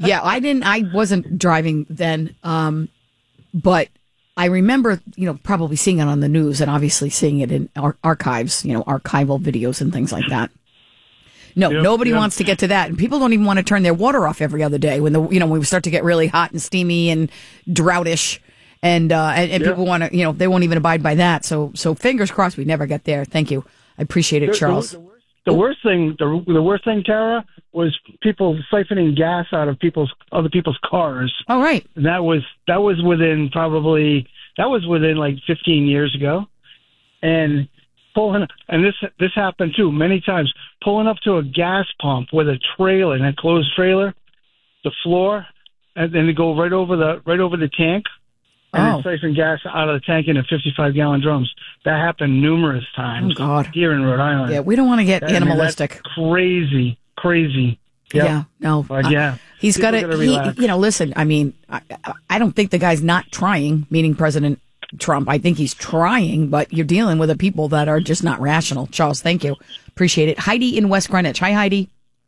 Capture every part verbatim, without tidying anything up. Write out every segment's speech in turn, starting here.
Yeah, I didn't. I wasn't driving then, um, but I remember, you know, probably seeing it on the news and obviously seeing it in ar- archives, you know, archival videos and things like that. No, yep, nobody yep. wants to get to that, and people don't even want to turn their water off every other day when the you know when we start to get really hot and steamy and droutish, and uh, and, and yep. people want to you know they won't even abide by that. So so fingers crossed we never get there. Thank you, I appreciate it, the, Charles. The, the, worst, the worst thing, the, the worst thing, Tara, was people siphoning gas out of people's other people's cars. Oh right, and that was that was within probably that was within like fifteen years ago, and. Pulling, and this this happened too many times. Pulling up to a gas pump with a trailer, an enclosed trailer, the floor, and then they go right over the right over the tank, and oh. then siphon gas out of the tank into fifty-five gallon drums. That happened numerous times. Oh God. Here in Rhode Island. Yeah, we don't want to get that, animalistic. I mean, that's crazy, crazy. Yep. Yeah, no. But yeah, uh, he's got to. He, you know, listen. I mean, I, I don't think the guy's not trying. Meaning President Trump. I think he's trying, but you're dealing with the people that are just not rational. Charles, thank you. Appreciate it. Heidi in West Greenwich. Hi, Heidi.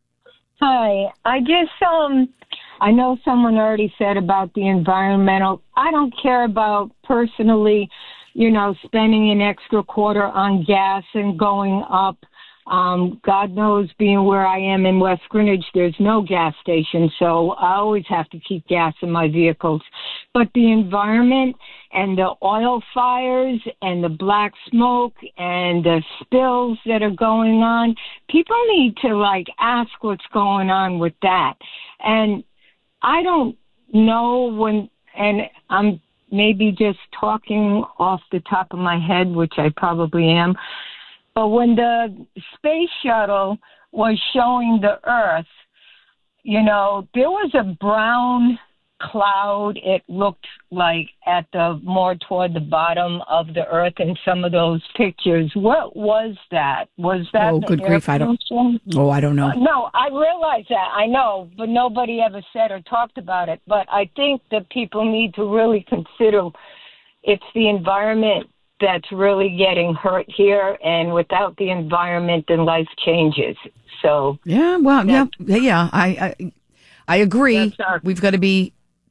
Hi. I just, um, I know someone already said about the environmental. I don't care about personally, you know, spending an extra quarter on gas and going up. Um, God knows, being where I am in West Greenwich, there's no gas station, so I always have to keep gas in my vehicles. But the environment and the oil fires and the black smoke and the spills that are going on, people need to, like, ask what's going on with that. And I don't know when, and I'm maybe just talking off the top of my head, which I probably am, but when the space shuttle was showing the Earth, you know, there was a brown cloud, it looked like, at the more toward the bottom of the Earth in some of those pictures. What was that? Was that oh, good grief, I don't. Oh, I don't know. Uh, no, I realize that. I know, but nobody ever said or talked about it. But I think that people need to really consider it's the environment that's really getting hurt here, and without the environment, then life changes. So yeah, well, yeah, yeah, I, I, I agree. Our- We've got to be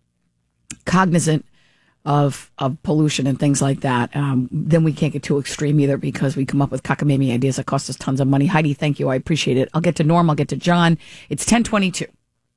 cognizant of of pollution and things like that. Um, then we can't get too extreme either, because we come up with cockamamie ideas that cost us tons of money. Heidi, thank you, I appreciate it. I'll get to Norm. I'll get to John. It's ten twenty-two.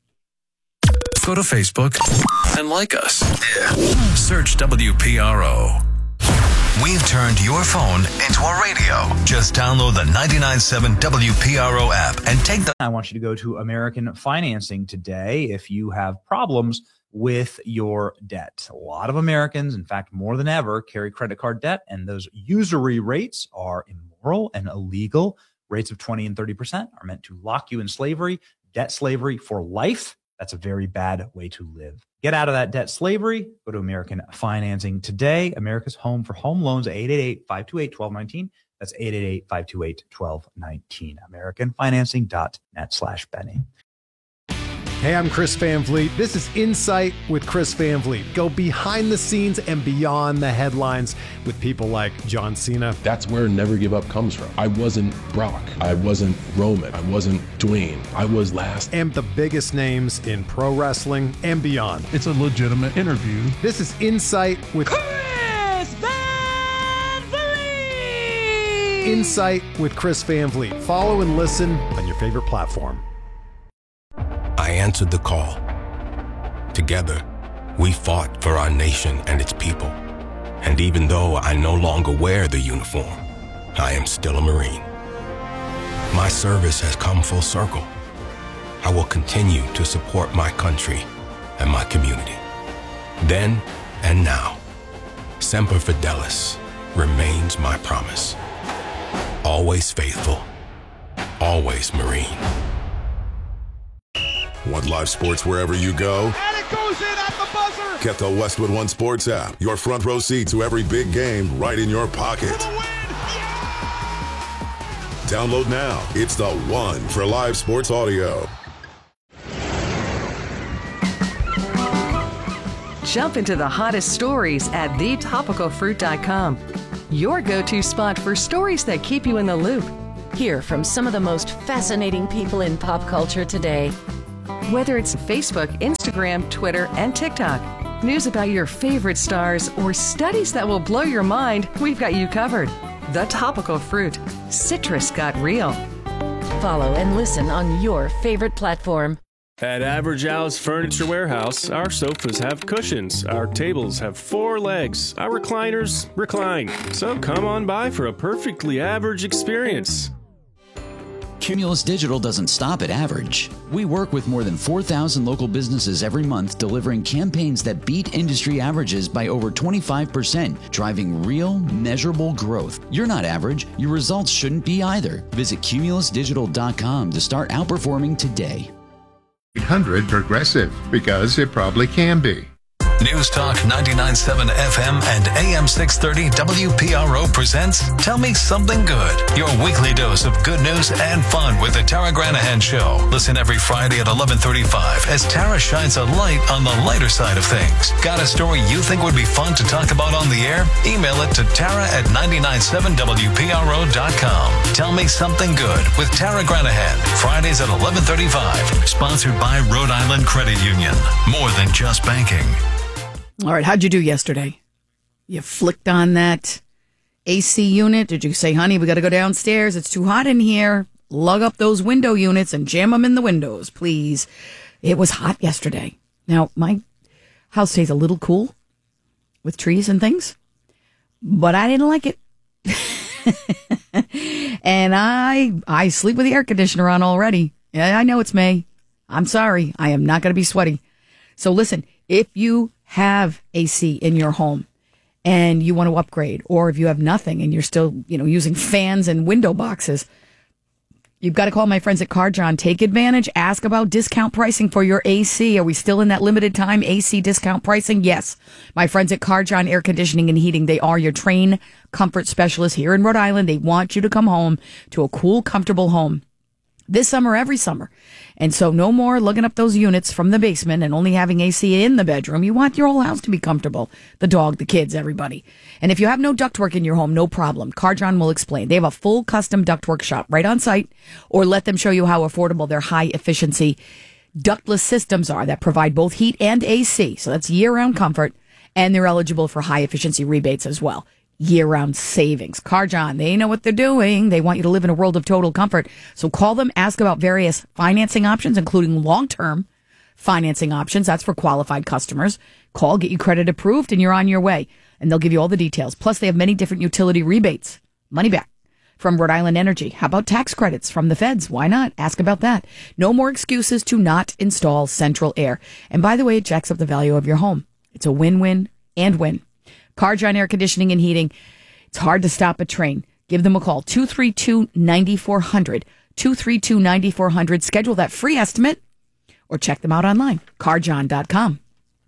Go to Facebook and like us. Yeah. Search W P R O. We've turned your phone into a radio. Just download the ninety-nine point seven W P R O app and take the... I want you to go to American Financing today if you have problems with your debt. A lot of Americans, in fact, more than ever, carry credit card debt, and those usury rates are immoral and illegal. Rates of twenty and thirty percent are meant to lock you in slavery, debt slavery for life. That's a very bad way to live. Get out of that debt slavery. Go to American Financing today. America's home for home loans, eight eight eight, five two eight, one two one nine. That's eight eight eight, five two eight, one two one nine. American Financing dot net slash Benny. Hey, I'm Chris Van Vliet. This is Insight with Chris Van Vliet. Go behind the scenes and beyond the headlines with people like John Cena. That's where Never Give Up comes from. I wasn't Brock. I wasn't Roman. I wasn't Dwayne. I was last. And the biggest names in pro wrestling and beyond. It's a legitimate interview. This is Insight with Chris Van Vliet. Insight with Chris Van Vliet. Follow and listen on your favorite platform. I answered the call. Together, we fought for our nation and its people. And even though I no longer wear the uniform, I am still a Marine. My service has come full circle. I will continue to support my country and my community. Then and now, Semper Fidelis remains my promise. Always faithful, always Marine. Want live sports wherever you go? And it goes in at the buzzer! Get the Westwood One Sports app. Your front row seat to every big game right in your pocket. For the win! Yeah! Download now. It's the one for live sports audio. Jump into the hottest stories at the topical fruit dot com. Your go-to spot for stories that keep you in the loop. Hear from some of the most fascinating people in pop culture today. Whether it's Facebook, Instagram, Twitter, and TikTok, news about your favorite stars, or studies that will blow your mind, we've got you covered. The Topical Fruit. Citrus got real. Follow and listen on your favorite platform. At Average Al's Furniture Warehouse, our sofas have cushions, our tables have four legs, our recliners recline. So come on by for a perfectly average experience. Cumulus Digital doesn't stop at average. We work with more than four thousand local businesses every month, delivering campaigns that beat industry averages by over twenty-five percent, driving real, measurable growth. You're not average. Your results shouldn't be either. Visit cumulus digital dot com to start outperforming today. eight hundred Progressive, because it probably can be. News Talk ninety-nine point seven F M and A M six thirty W P R O presents Tell Me Something Good, your weekly dose of good news and fun with the Tara Granahan Show. Listen every Friday at eleven thirty-five as Tara shines a light on the lighter side of things. Got a story you think would be fun to talk about on the air? Email it to Tara at ninety-nine point seven W P R O dot com. Tell Me Something Good with Tara Granahan, Fridays at eleven thirty-five. Sponsored by Rhode Island Credit Union. More than just banking. All right, how'd you do yesterday? You flicked on that A C unit? Did you say, honey, we got to go downstairs? It's too hot in here. Lug up those window units and jam them in the windows, please. It was hot yesterday. Now, my house stays a little cool with trees and things, but I didn't like it. And I I sleep with the air conditioner on already. Yeah, I know it's May. I'm sorry. I am not going to be sweaty. So listen, if you have A C in your home and you want to upgrade, or if you have nothing and you're still, you know, using fans and window boxes, you've got to call my friends at CarJohn. Take advantage. Ask about discount pricing for your A C. Are we still in that limited time A C discount pricing? Yes. My friends at CarJohn Air Conditioning and Heating, they are your train comfort specialists here in Rhode Island. They want you to come home to a cool, comfortable home this summer, every summer. And so no more lugging up those units from the basement and only having A C in the bedroom. You want your whole house to be comfortable. The dog, the kids, everybody. And if you have no ductwork in your home, no problem. CarJohn will explain. They have a full custom ductwork shop right on site, or let them show you how affordable their high efficiency ductless systems are that provide both heat and A C. So that's year-round comfort, and they're eligible for high efficiency rebates as well. Year-round savings. CarJohn, they know what they're doing. They want you to live in a world of total comfort. So call them, ask about various financing options, including long-term financing options. That's for qualified customers. Call, get you credit approved, and you're on your way. And they'll give you all the details. Plus, they have many different utility rebates. Money back from Rhode Island Energy. How about tax credits from the feds? Why not? Ask about that. No more excuses to not install central air. And by the way, it jacks up the value of your home. It's a win-win and win. CarJohn Air Conditioning and Heating. It's hard to stop a train. Give them a call. two three two, nine four zero zero. two three two, nine four zero zero. Schedule that free estimate or check them out online. car john dot com.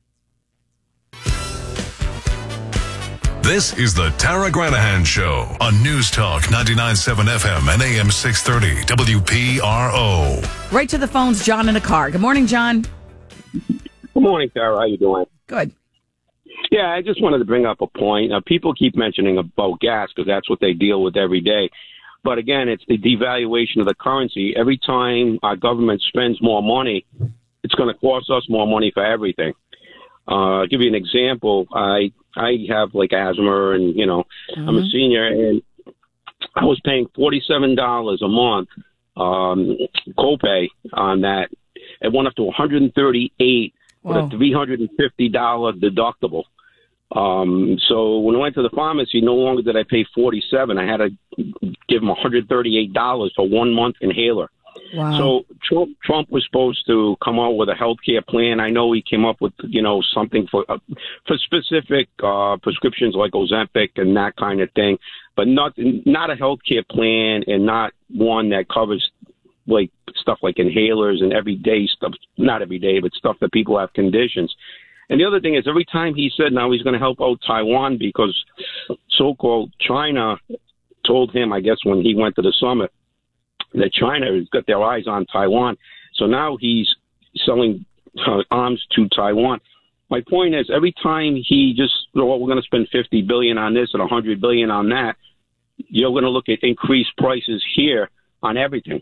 This is the Tara Granahan Show on News Talk ninety-nine point seven F M and A M six thirty W P R O. Right to the phones, John in a car. Good morning, John. Good morning, Tara. How you doing? Good. Yeah, I just wanted to bring up a point. Uh, people keep mentioning about gas because that's what they deal with every day. But again, it's the devaluation of the currency. Every time our government spends more money, it's going to cost us more money for everything. Uh, I'll give you an example. I I have like asthma, and you know, mm-hmm. I'm a senior, and I was paying forty-seven dollars a month um, copay on that. It went up to one hundred thirty-eight dollars with a three hundred fifty dollars deductible. Um, so when I went to the pharmacy, no longer did I pay forty-seven dollars. I had to give them one hundred thirty-eight dollars for one month inhaler. Wow. So Trump, Trump was supposed to come out with a health care plan. I know he came up with, you know, something for uh, for specific uh, prescriptions like Ozempic and that kind of thing, but not not a health care plan, and not one that covers like stuff like inhalers and everyday stuff, not every day, but stuff that people have conditions. And the other thing is, every time he said now he's going to help out Taiwan because so-called China told him, I guess, when he went to the summit, that China has got their eyes on Taiwan. So now he's selling uh, arms to Taiwan. My point is, every time he just, well, we're going to spend fifty billion dollars on this and one hundred billion dollars on that, you're going to look at increased prices here on everything.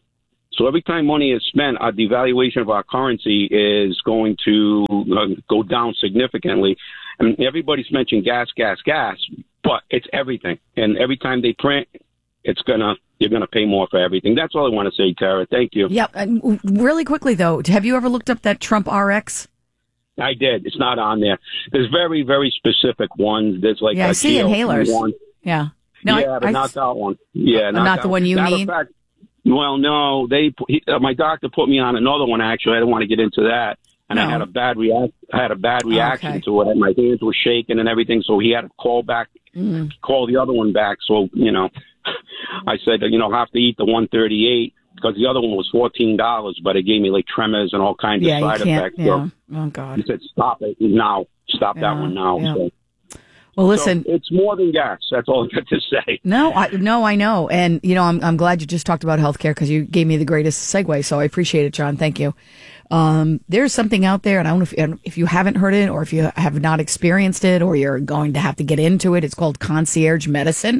So every time money is spent, our devaluation of our currency is going to uh, go down significantly. I mean, everybody's mentioning gas, gas, gas, but it's everything. And every time they print, it's gonna you're gonna pay more for everything. That's all I want to say, Tara. Thank you. Yeah. And really quickly though, have you ever looked up that Trump R X? I did. It's not on there. There's very, very specific ones. There's like yeah, a I see G L P inhalers. One. Yeah. No, yeah, I, but I, not that one. Yeah, not, not the one you Matter of need. fact, well, no, they. He, uh, my doctor put me on another one. Actually, I didn't want to get into that, and no. I had a bad react. I had a bad reaction okay. to it. My hands were shaking and everything, so he had to call back, mm. call the other one back. So you know, I said, you know, have to eat the one thirty-eight because the other one was fourteen dollars, but it gave me like tremors and all kinds yeah, of side you can't, effects. Yeah. So oh God. he said, stop it now. Stop yeah, that one now. Yeah. So. Well, listen, so it's more than gas. That's all I got to say. No, I, no, I know. And, you know, I'm, I'm glad you just talked about healthcare because you gave me the greatest segue. So I appreciate it, John. Thank you. Um, there's something out there, and I don't know if, if you haven't heard it or if you have not experienced it or you're going to have to get into it. It's called concierge medicine.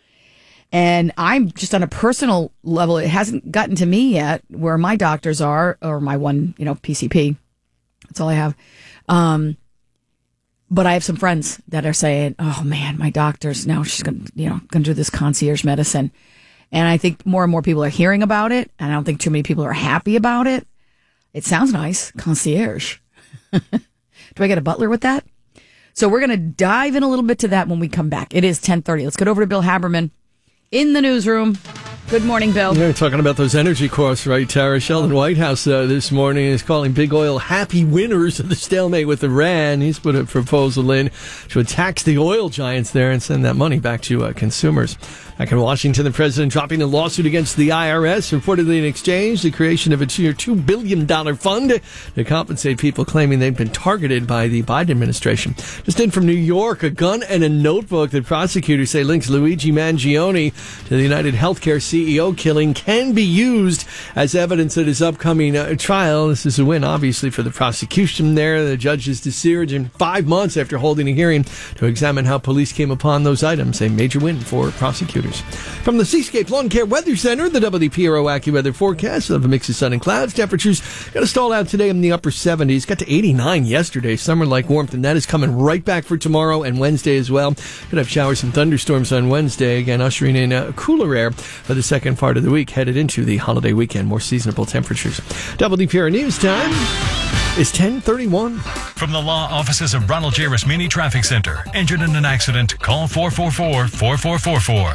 And I'm just on a personal level. It hasn't gotten to me yet where my doctors are, or my one, you know, P C P. That's all I have. Um, But I have some friends that are saying, "Oh man, my doctor's now she's going to, you know, going to do this concierge medicine," and I think more and more people are hearing about it, and I don't think too many people are happy about it. It sounds nice, concierge. Do I get a butler with that? So we're going to dive in a little bit to that when we come back. It is ten thirty. Let's get over to Bill Haberman in the newsroom. Good morning, Bill. You're talking about those energy costs, right, Tara? Sheldon Whitehouse uh, this morning is calling big oil happy winners of the stalemate with Iran. He's put a proposal in to tax the oil giants there and send that money back to uh, consumers. Back in Washington, the president dropping a lawsuit against the I R S, reportedly in exchange the creation of a two billion dollars fund to compensate people claiming they've been targeted by the Biden administration. Just in from New York, a gun and a notebook that prosecutors say links Luigi Mangione to the United Healthcare C E O killing can be used as evidence at his upcoming uh, trial. This is a win, obviously, for the prosecution there. The judge's decision five months after holding a hearing to examine how police came upon those items. A major win for prosecutors. From the Seascape Lawn Care Weather Center, the W P R O AccuWeather forecast of a mix of sun and clouds. Temperatures got to stall out today in the upper seventies. Got to eighty-nine yesterday. Summer-like warmth, and that is coming right back for tomorrow and Wednesday as well. Could have showers and thunderstorms on Wednesday. Again, ushering in uh, cooler air for the second part of the week, headed into the holiday weekend. More seasonable temperatures. W P R O News time is ten thirty-one. From the law offices of Ronald J. Rasmini Traffic Center. Injured in an accident? Call four four four, four four four four.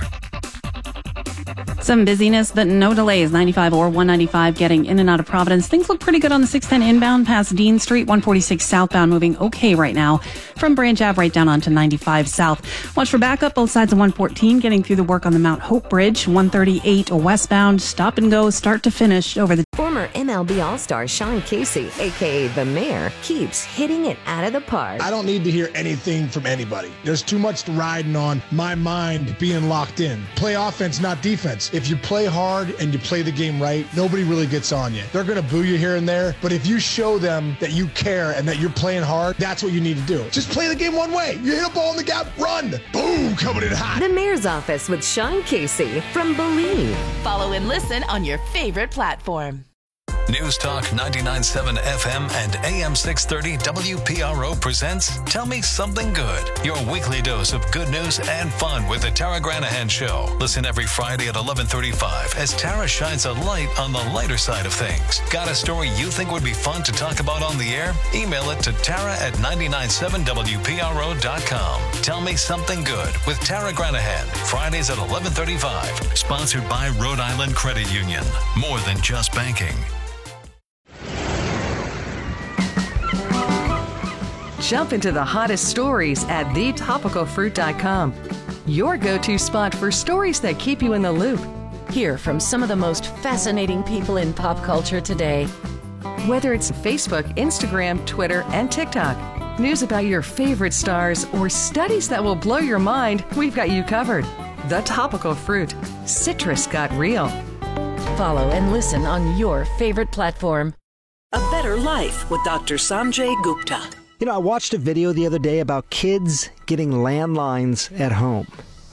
Some busyness, but no delays. ninety-five or one ninety-five getting in and out of Providence. Things look pretty good on the six ten inbound past Dean Street. one forty-six southbound moving okay right now. From Branch Ave right down onto ninety-five south. Watch for backup both sides of one fourteen getting through the work on the Mount Hope Bridge. one thirty-eight westbound. Stop and go start to finish over the... Former M L B All-Star Sean Casey, a k a. The Mayor, keeps hitting it out of the park. I don't need to hear anything from anybody. There's too much riding on my mind being locked in. Play offense, not defense. If you play hard and you play the game right, nobody really gets on you. They're going to boo you here and there, but if you show them that you care and that you're playing hard, that's what you need to do. Just play the game one way. You hit a ball in the gap, run. Boom, coming in hot. The Mayor's Office with Sean Casey from Believe. Follow and listen on your favorite platform. News Talk ninety-nine point seven F M and A M six thirty W P R O presents Tell Me Something Good, your weekly dose of good news and fun with the Tara Granahan Show. Listen every Friday at eleven thirty-five as Tara shines a light on the lighter side of things. Got a story you think would be fun to talk about on the air? Email it to Tara at nine nine seven W P R O dot com. Tell Me Something Good with Tara Granahan, Fridays at eleven thirty-five. Sponsored by Rhode Island Credit Union. More than just banking. Jump into the hottest stories at the topical fruit dot com. Your go-to spot for stories that keep you in the loop. Hear from some of the most fascinating people in pop culture today. Whether it's Facebook, Instagram, Twitter, and TikTok, news about your favorite stars, or studies that will blow your mind, we've got you covered. The Topical Fruit. Citrus got real. Follow and listen on your favorite platform. A Better Life with Doctor Sanjay Gupta. You know, I watched a video the other day about kids getting landlines at home.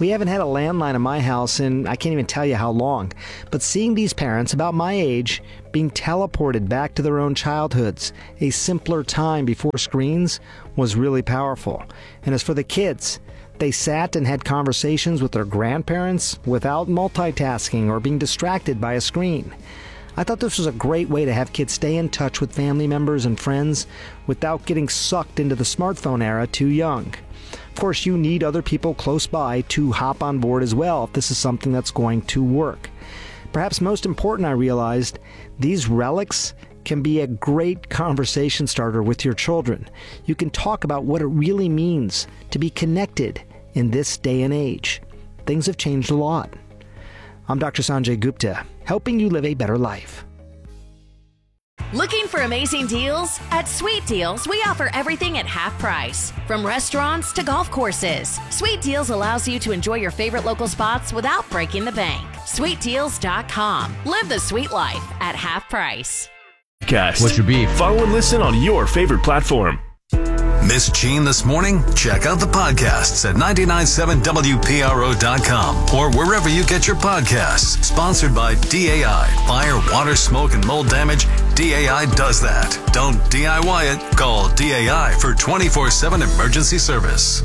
We haven't had a landline in my house in I can't even tell you how long. But seeing these parents about my age being teleported back to their own childhoods, a simpler time before screens, was really powerful. And as for the kids, they sat and had conversations with their grandparents without multitasking or being distracted by a screen. I thought this was a great way to have kids stay in touch with family members and friends without getting sucked into the smartphone era too young. Of course, you need other people close by to hop on board as well if this is something that's going to work. Perhaps most important, I realized, these relics can be a great conversation starter with your children. You can talk about what it really means to be connected in this day and age. Things have changed a lot. I'm Doctor Sanjay Gupta, helping you live a better life. Looking for amazing deals? At Sweet Deals, we offer everything at half price. From restaurants to golf courses, Sweet Deals allows you to enjoy your favorite local spots without breaking the bank. sweet deals dot com. Live the sweet life at half price. Cast. What's your beef? Follow and listen on your favorite platform. Miss Gene this morning? Check out the podcasts at nine nine seven W P R O dot com or wherever you get your podcasts. Sponsored by D A I. Fire, water, smoke, and mold damage. D A I does that. Don't D I Y it. Call D A I for twenty-four seven emergency service.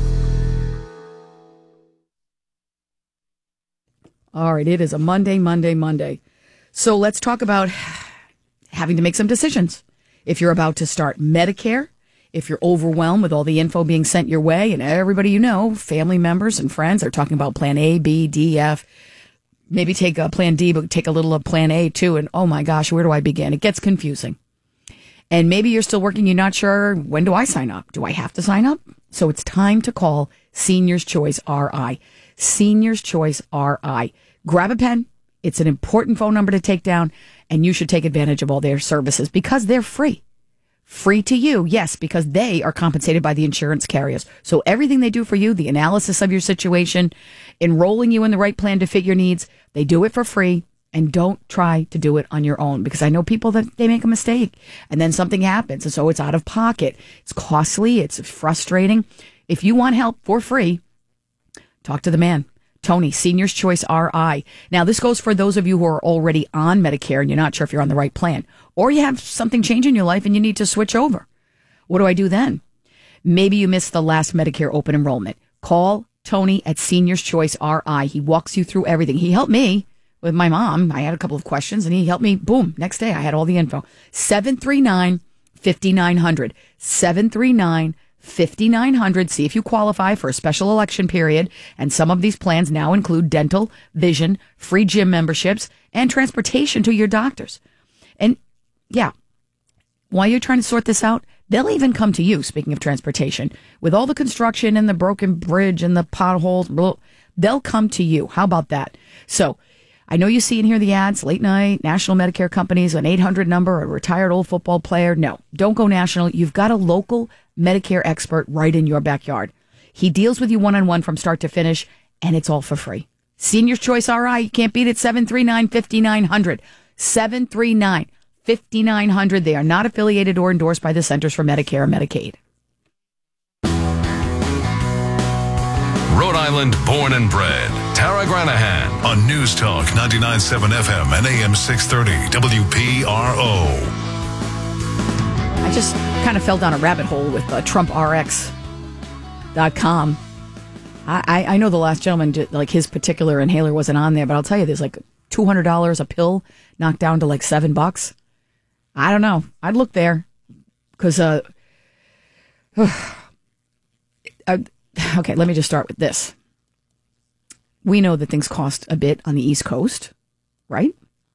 All right, it is a Monday, Monday, Monday. So let's talk about having to make some decisions. If you're about to start Medicare, if you're overwhelmed with all the info being sent your way, and everybody you know, family members and friends are talking about plan A, B, D, F, maybe take a plan D, but take a little of plan A too. And oh my gosh, where do I begin? It gets confusing. And maybe you're still working. You're not sure, when do I sign up? Do I have to sign up? So it's time to call Seniors Choice R I. Seniors Choice R I. Grab a pen. It's an important phone number to take down, and you should take advantage of all their services because they're free. Free to you, yes, because they are compensated by the insurance carriers. So everything they do for you, the analysis of your situation, enrolling you in the right plan to fit your needs, they do it for free. And don't try to do it on your own, because I know people that they make a mistake and then something happens. And so it's out of pocket. It's costly. It's frustrating. If you want help for free, talk to the man. Tony, Seniors Choice R I. Now, this goes for those of you who are already on Medicare and you're not sure if you're on the right plan, or you have something change in your life and you need to switch over. What do I do then? Maybe you missed the last Medicare open enrollment. Call Tony at Seniors Choice R I. He walks you through everything. He helped me with my mom. I had a couple of questions and he helped me. Boom. Next day, I had all the info. seven three nine, five nine zero zero. seven three nine, five nine zero zero. See if you qualify for a special election period. And some of these plans now include dental, vision, free gym memberships, and transportation to your doctors. And yeah, while you're trying to sort this out, they'll even come to you, speaking of transportation, with all the construction and the broken bridge and the potholes, blah, they'll come to you. How about that? So I know you see and hear the ads, late night, national Medicare companies, an eight hundred number, a retired old football player. No, don't go national. You've got a local Medicare expert right in your backyard. He deals with you one-on-one from start to finish, and it's all for free. Seniors Choice R I, you can't beat it, seven three nine, five nine zero zero. seven three nine, five nine zero zero. They are not affiliated or endorsed by the Centers for Medicare and Medicaid. Rhode Island born and bred. Tara Granahan on News Talk ninety-nine point seven F M and A M six thirty W P R O. I just kind of fell down a rabbit hole with uh, Trump R X dot com. I, I, I know the last gentleman, did, like his particular inhaler wasn't on there, but I'll tell you, there's like two hundred dollars a pill knocked down to like seven bucks. I don't know. I'd look there because, uh, uh, okay, let me just start with this. We know that things cost a bit on the East Coast, right?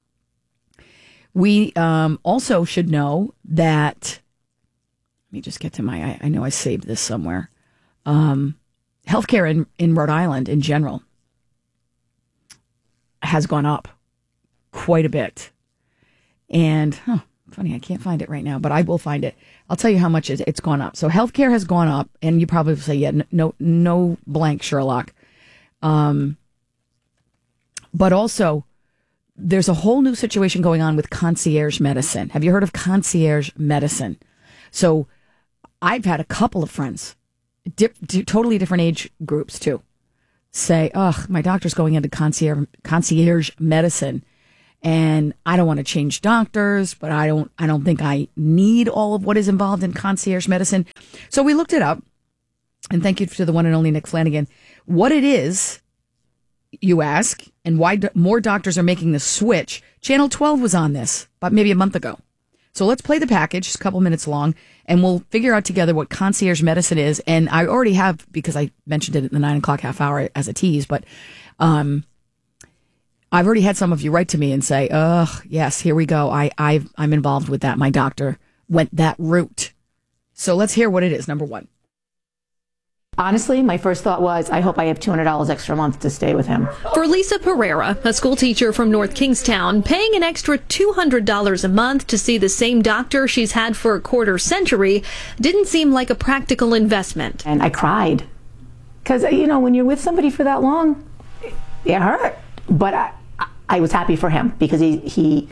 We um, also should know that, let me just get to my, I, I know I saved this somewhere. Um, healthcare in, in Rhode Island in general has gone up quite a bit. And, huh, funny, I can't find it right now, but I will find it. I'll tell you how much it's gone up. So healthcare has gone up, and you probably say, yeah, no, no blank, Sherlock. Um, but also, there's a whole new situation going on with concierge medicine. Have you heard of concierge medicine? So I've had a couple of friends, dip, di- totally different age groups too, say, ugh, my doctor's going into concierge, concierge medicine and I don't want to change doctors, but I don't, I don't think I need all of what is involved in concierge medicine. So we looked it up, and thank you to the one and only Nick Flanagan. What it is, you ask, and why do, more doctors are making the switch. Channel twelve was on this about maybe a month ago. So let's play the package, it's a couple minutes long, and we'll figure out together what concierge medicine is. And I already have, because I mentioned it in the nine o'clock half hour as a tease, but um, I've already had some of you write to me and say, ugh, yes, here we go. I, I've, I'm involved with that. My doctor went that route. So let's hear what it is, number one. Honestly, my first thought was, I hope I have two hundred dollars extra a month to stay with him. For Lisa Pereira, a school teacher from North Kingstown, paying an extra two hundred dollars a month to see the same doctor she's had for a quarter century didn't seem like a practical investment. And I cried. Because, you know, when you're with somebody for that long, it hurt. But I, I was happy for him because he, he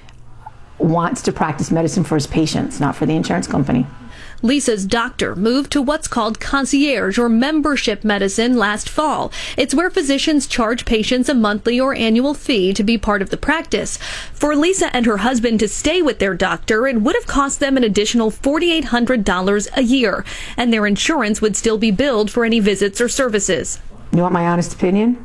wants to practice medicine for his patients, not for the insurance company. Lisa's doctor moved to what's called concierge or membership medicine last fall. It's where physicians charge patients a monthly or annual fee to be part of the practice. For Lisa and her husband to stay with their doctor, it would have cost them an additional four thousand eight hundred dollars a year, and their insurance would still be billed for any visits or services. You want my honest opinion?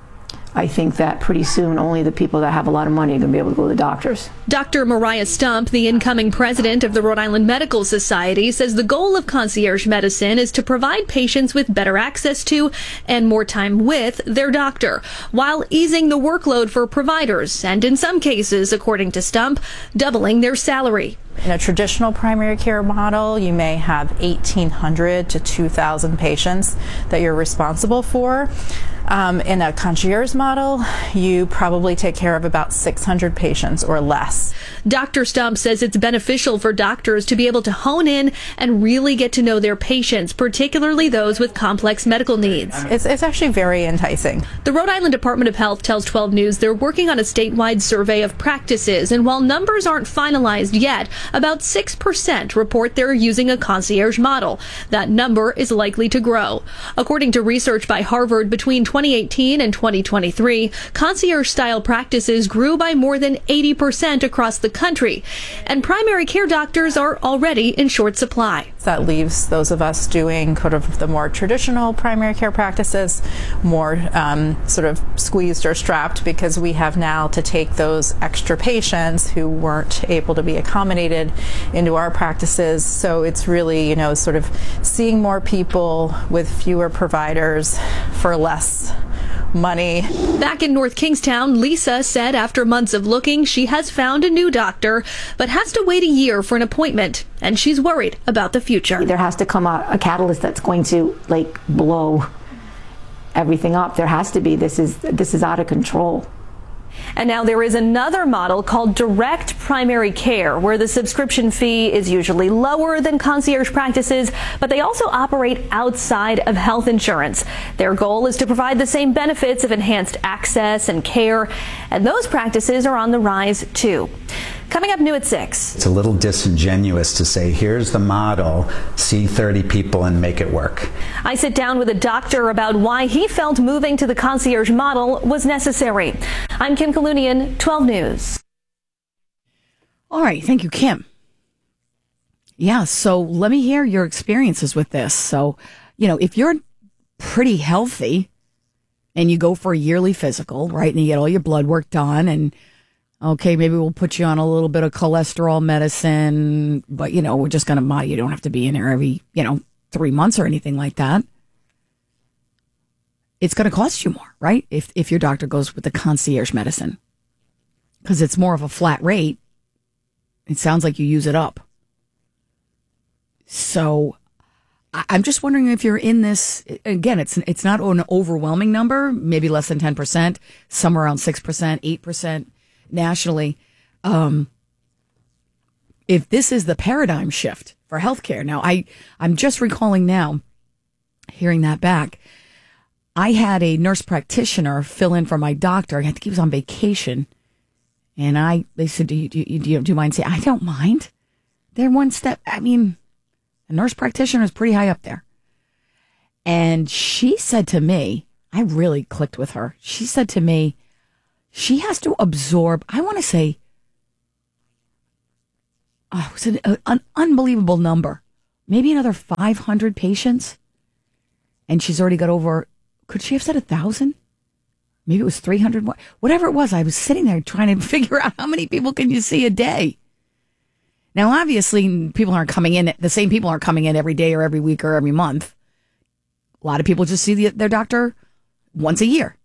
I think that pretty soon only the people that have a lot of money are going to be able to go to the doctors. Doctor Mariah Stump, the incoming president of the Rhode Island Medical Society, says the goal of concierge medicine is to provide patients with better access to and more time with their doctor, while easing the workload for providers and, in some cases, according to Stump, doubling their salary. In a traditional primary care model, you may have eighteen hundred to two thousand patients that you're responsible for. Um, in a concierge model, you probably take care of about six hundred patients or less. Doctor Stump says it's beneficial for doctors to be able to hone in and really get to know their patients, particularly those with complex medical needs. It's, it's actually very enticing. The Rhode Island Department of Health tells twelve News they're working on a statewide survey of practices, and while numbers aren't finalized yet, about six percent report they're using a concierge model. That number is likely to grow. According to research by Harvard, between twenty eighteen and twenty twenty-three, concierge-style practices grew by more than eighty percent across the country, and primary care doctors are already in short supply. That leaves those of us doing sort of the more traditional primary care practices more um, sort of squeezed or strapped, because we have now to take those extra patients who weren't able to be accommodated into our practices. So it's really, you know, sort of seeing more people with fewer providers for less money. Back in North Kingstown, Lisa said after months of looking, she has found a new doctor, but has to wait a year for an appointment, and she's worried about the future. There has to come a, a catalyst that's going to, like, blow everything up. There has to be. This is this is out of control. And now there is another model called direct primary care, where the subscription fee is usually lower than concierge practices, but they also operate outside of health insurance. Their goal is to provide the same benefits of enhanced access and care, and those practices are on the rise too. Coming up new at six. It's a little disingenuous to say, here's the model, see thirty people and make it work. I sit down with a doctor about why he felt moving to the concierge model was necessary. I'm Kim Kalunian, twelve News. All right, thank you, Kim. Yeah, so let me hear your experiences with this. So, you know, if you're pretty healthy and you go for a yearly physical, right, and you get all your blood work done, and okay, maybe we'll put you on a little bit of cholesterol medicine, but, you know, we're just going to, you don't have to be in there every, you know, three months or anything like that. It's going to cost you more, right? If if your doctor goes with the concierge medicine, because it's more of a flat rate. It sounds like you use it up. So I'm just wondering if you're in this, again, it's it's not an overwhelming number, maybe less than ten percent, somewhere around six percent, eight percent nationally. Um, if this is the paradigm shift for healthcare. Now, I, I'm just recalling now, hearing that back, I had a nurse practitioner fill in for my doctor. I think he was on vacation. And I, they said, do you, do you, do you, do you mind saying, I don't mind. They're one step, I mean, a nurse practitioner is pretty high up there. And she said to me, I really clicked with her. She said to me, she has to absorb, I want to say, oh, it was an, a, an unbelievable number. Maybe another five hundred patients. And she's already got over, could she have said a thousand? Maybe it was three hundred. Whatever it was, I was sitting there trying to figure out how many people can you see a day. Now, obviously, people aren't coming in, the same people aren't coming in every day or every week or every month. A lot of people just see the, their doctor once a year.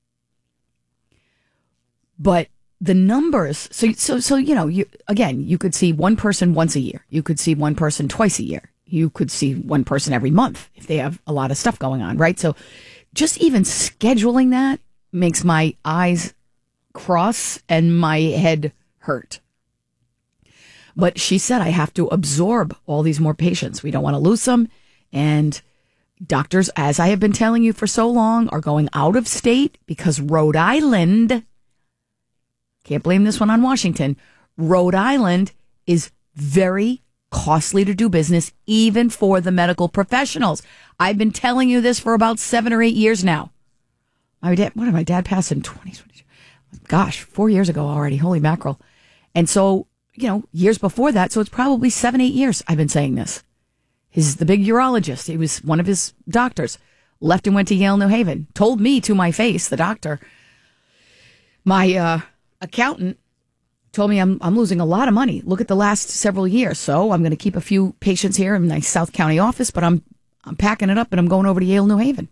But the numbers, so, so, so, you know, you, again, you could see one person once a year. You could see one person twice a year. You could see one person every month if they have a lot of stuff going on, right? So just even scheduling that makes my eyes cross and my head hurt. But she said, I have to absorb all these more patients. We don't want to lose them. And doctors, as I have been telling you for so long, are going out of state because Rhode Island, can't blame this one on Washington, Rhode Island is very costly to do business, even for the medical professionals. I've been telling you this for about seven or eight years now. My dad, what did my dad pass in twenty twenty-two? Gosh, four years ago already. Holy mackerel. And so, you know, years before that, so it's probably seven, eight years I've been saying this. He's the big urologist. He was one of his doctors, left and went to Yale New Haven, told me to my face, the doctor, my uh, accountant, told me I'm I'm losing a lot of money. Look at the last several years. So I'm going to keep a few patients here in my South County office, but I'm I'm packing it up and I'm going over to Yale New Haven.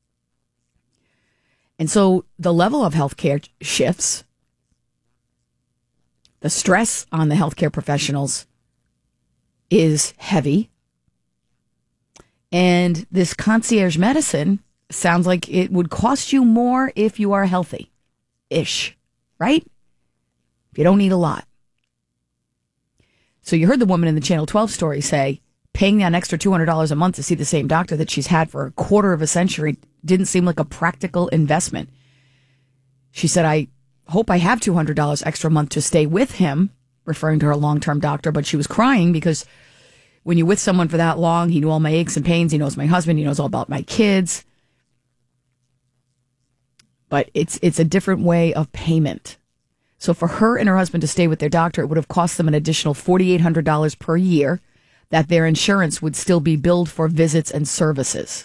And so the level of healthcare shifts. The stress on the healthcare professionals is heavy. And this concierge medicine sounds like it would cost you more if you are healthy-ish, right? If you don't need a lot. So you heard the woman in the Channel twelve story say, paying that extra two hundred dollars a month to see the same doctor that she's had for a quarter of a century didn't seem like a practical investment. She said, I hope I have two hundred dollars extra a month to stay with him, referring to her long-term doctor, but she was crying because when you're with someone for that long, he knew all my aches and pains, he knows my husband, he knows all about my kids. But it's it's a different way of payment. So for her and her husband to stay with their doctor, it would have cost them an additional four thousand eight hundred dollars per year that their insurance would still be billed for visits and services.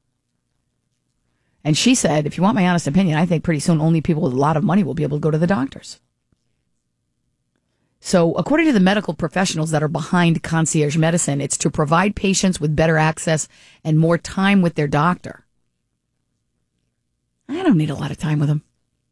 And she said, if you want my honest opinion, I think pretty soon only people with a lot of money will be able to go to the doctors. So according to the medical professionals that are behind concierge medicine, it's to provide patients with better access and more time with their doctor. I don't need a lot of time with him.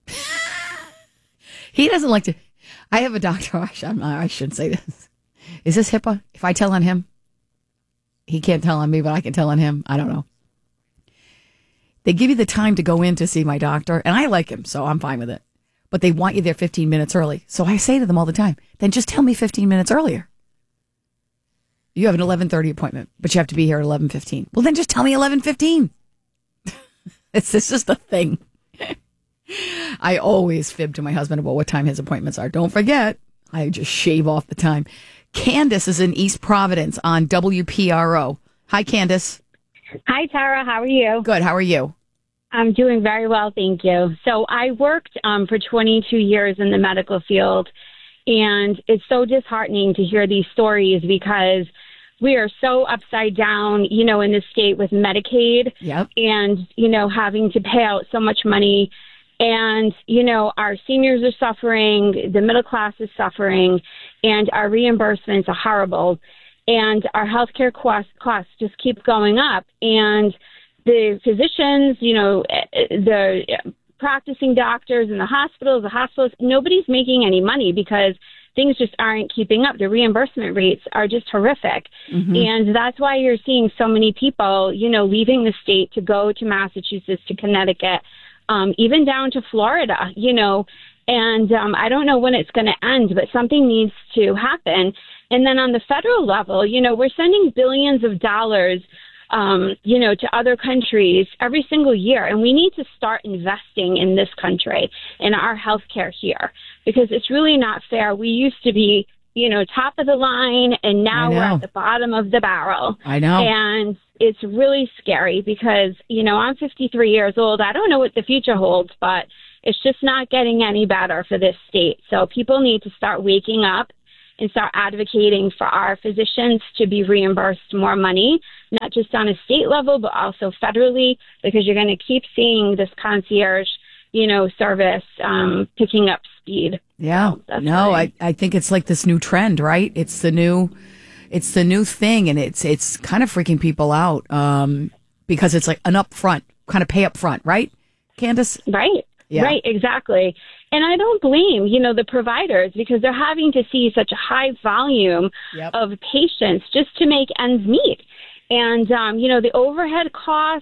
He doesn't like to. I have a doctor. I, should, I shouldn't say this. Is this HIPAA? If I tell on him, he can't tell on me, but I can tell on him. I don't know. They give you the time to go in to see my doctor, and I like him, so I'm fine with it. But they want you there fifteen minutes early. So I say to them all the time, then just tell me fifteen minutes earlier. You have an eleven thirty appointment, but you have to be here at eleven fifteen. Well, then just tell me eleven fifteen. It's, it's just a thing. I always fib to my husband about what time his appointments are. Don't forget, I just shave off the time. Candace is in East Providence on W P R O. Hi, Candace. Hi, Tara. How are you? Good. How are you? I'm doing very well, thank you. So I worked um, for twenty-two years in the medical field, and it's so disheartening to hear these stories because we are so upside down, you know, in the state with Medicaid. Yep. And, you know, having to pay out so much money. And, you know, our seniors are suffering, the middle class is suffering, and our reimbursements are horrible. And our healthcare costs, costs just keep going up. And the physicians, you know, the practicing doctors in the hospitals, the hospitals, nobody's making any money because things just aren't keeping up. The reimbursement rates are just horrific. Mm-hmm. And that's why you're seeing so many people, you know, leaving the state to go to Massachusetts, to Connecticut, um, even down to Florida, you know. And um, I don't know when it's going to end, but something needs to happen. And then on the federal level, you know, we're sending billions of dollars Um, you know, to other countries every single year. And we need to start investing in this country, in our healthcare here, because it's really not fair. We used to be you know, top of the line, and now I we're know. at the bottom of the barrel. I know. And it's really scary because, you know, I'm fifty-three years old. I don't know what the future holds, but it's just not getting any better for this state. So people need to start waking up and start advocating for our physicians to be reimbursed more money, not just on a state level, but also federally, because you're going to keep seeing this concierge, you know, service um, picking up speed. Yeah. So no, I, I think it's like this new trend, right? It's the new, it's the new thing, and it's, it's kind of freaking people out um, because it's like an upfront, kind of pay up front, right, Candace? Right. Yeah. Right, exactly. And I don't blame, you know, the providers, because they're having to see such a high volume Yep. of patients just to make ends meet. And, um, you know, the overhead costs,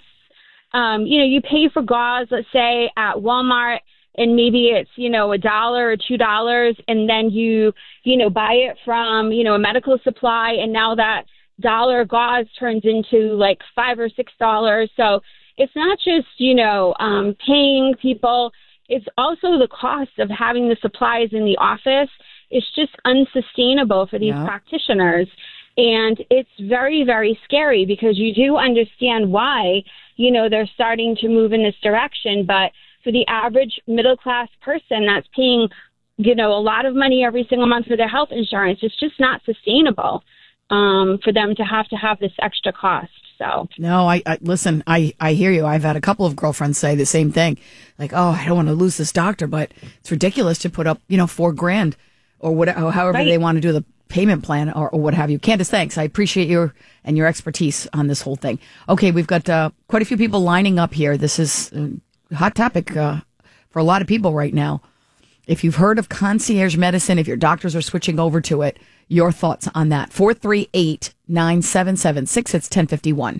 um, you know, you pay for gauze, let's say at Walmart, and maybe it's, you know, a dollar or two dollars, and then you, you know, buy it from, you know, a medical supply, and now that dollar gauze turns into like five or six dollars. So it's not just, you know, um, paying people. It's also the cost of having the supplies in the office. It's just unsustainable for these Yeah. practitioners. And it's very, very scary because you do understand why, you know, they're starting to move in this direction. But for the average middle class person that's paying, you know, a lot of money every single month for their health insurance, it's just not sustainable um, for them to have to have this extra cost. So No, I, I listen. I, I hear you. I've had a couple of girlfriends say the same thing, like, "Oh, I don't want to lose this doctor, but it's ridiculous to put up, you know, four grand or whatever, however Right. they want to do the payment plan or, or what have you." Candace, thanks. I appreciate your and your expertise on this whole thing. Okay, we've got uh, quite a few people lining up here. This is a hot topic uh, for a lot of people right now. If you've heard of concierge medicine, if your doctors are switching over to it, your thoughts on that. four three eight, nine seven seven six. It's ten fifty-one.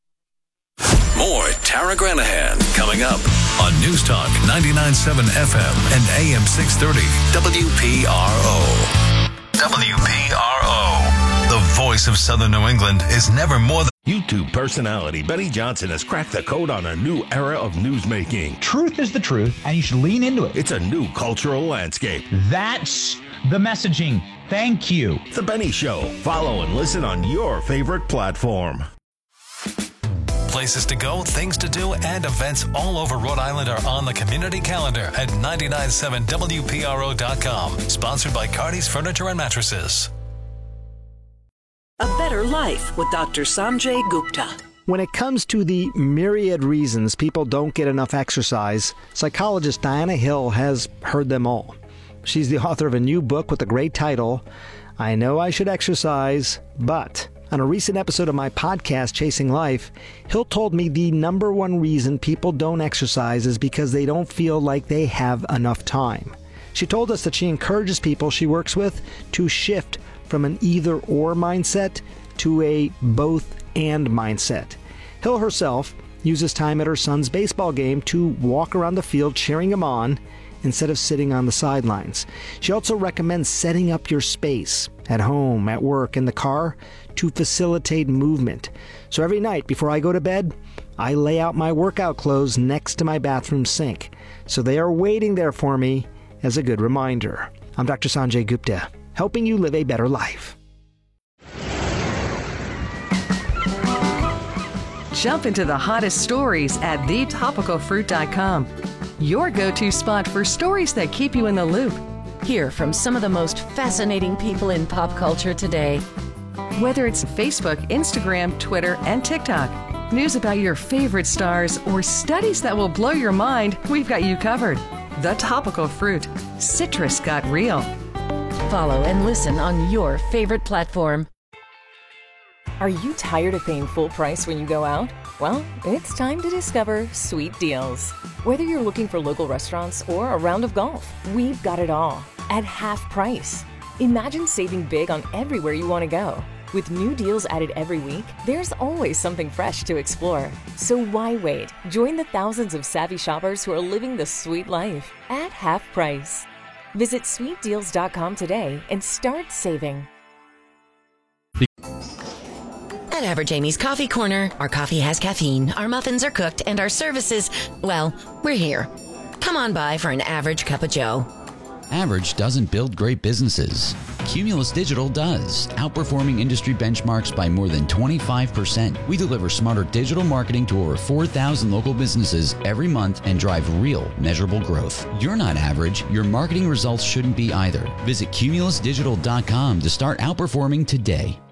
More Tara Granahan coming up on News Talk ninety-nine point seven F M and A M six thirty W P R O. W P R O. The voice of Southern New England is never more than... YouTube personality Benny Johnson has cracked the code on a new era of newsmaking. Truth is the truth, and you should lean into it. It's a new cultural landscape. That's the messaging. Thank you. The Benny Show. Follow and listen on your favorite platform. Places to go, things to do, and events all over Rhode Island are on the community calendar at nine nine seven W P R O dot com. Sponsored by Cardi's Furniture and Mattresses. A Better Life with Doctor Sanjay Gupta. When it comes to the myriad reasons people don't get enough exercise, psychologist Diana Hill has heard them all. She's the author of a new book with the great title, I Know I Should Exercise, But... On a recent episode of my podcast, Chasing Life, Hill told me the number one reason people don't exercise is because they don't feel like they have enough time. She told us that she encourages people she works with to shift from an either-or mindset to a both-and mindset. Hill herself uses time at her son's baseball game to walk around the field cheering him on instead of sitting on the sidelines. She also recommends setting up your space at home, at work, in the car to facilitate movement. So every night before I go to bed, I lay out my workout clothes next to my bathroom sink. So they are waiting there for me as a good reminder. I'm Doctor Sanjay Gupta, helping you live a better life. Jump into the hottest stories at the topical fruit dot com. Your go-to spot for stories that keep you in the loop. Hear from some of the most fascinating people in pop culture today. Whether it's Facebook, Instagram, Twitter, and TikTok, news about your favorite stars, or studies that will blow your mind, we've got you covered. The Topical Fruit. Citrus got real. Follow and listen on your favorite platform. Are you tired of paying full price when you go out? Well, it's time to discover Sweet Deals. Whether you're looking for local restaurants or a round of golf, we've got it all at half price. Imagine saving big on everywhere you want to go. With new deals added every week, there's always something fresh to explore. So why wait? Join the thousands of savvy shoppers who are living the sweet life at half price. Visit sweet deals dot com today and start saving. At Average Amy's Coffee Corner, our coffee has caffeine, our muffins are cooked, and our services, well, we're here. Come on by for an average cup of joe. Average doesn't build great businesses. Cumulus Digital does, outperforming industry benchmarks by more than twenty-five percent. We deliver smarter digital marketing to over four thousand local businesses every month and drive real, measurable growth. You're not average. Your marketing results shouldn't be either. Visit cumulus digital dot com to start outperforming today.